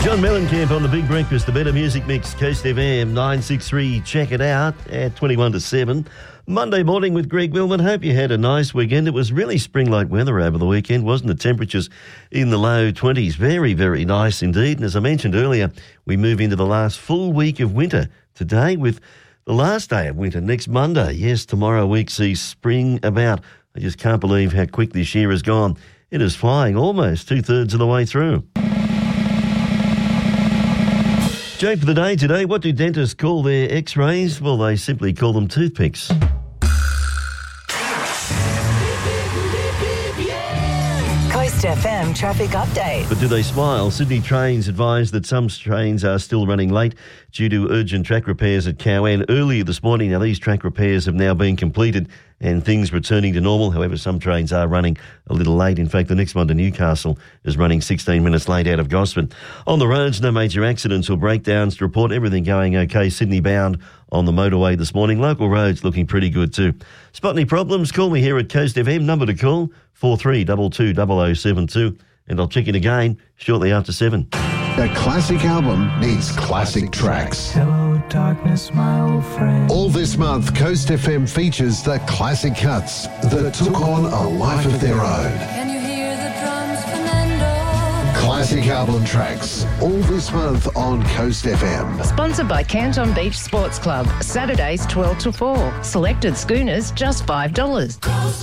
John Mellencamp on The Big Breakfast, the Better Music Mix, Coast FM 963. Check it out at 21 to 7. Monday morning with Greg Millman. Hope you had a nice weekend. It was really spring-like weather over the weekend, wasn't it? Temperatures in the low 20s. Very, very nice indeed. And as I mentioned earlier, we move into the last full week of winter today with the last day of winter next Monday. Yes, tomorrow week sees spring about. I just can't believe how quick this year has gone. It is flying almost two-thirds of the way through. Joke for the day today, what do dentists call their x-rays? Well, they simply call them toothpicks. Coast FM traffic update. But do they smile? Sydney Trains advised that some trains are still running late due to urgent track repairs at Cowan earlier this morning. Now, these track repairs have now been completed and things returning to normal. However, some trains are running a little late. In fact, the next one to Newcastle is running 16 minutes late out of Gosford. On the roads, no major accidents or breakdowns to report. Everything going okay. Sydney bound on the motorway this morning. Local roads looking pretty good too. Spot any problems? Call me here at Coast FM. Number to call, 43220072. And I'll check in again shortly after 7. A classic album needs classic tracks. Hello, darkness, my old friend. All this month, Coast FM features the classic cuts that took on a life of their own. Can you hear the drums, Fernando? Classic album tracks, all this month on Coast FM. Sponsored by Canton Beach Sports Club. Saturdays 12 to 4. Selected schooners just $5.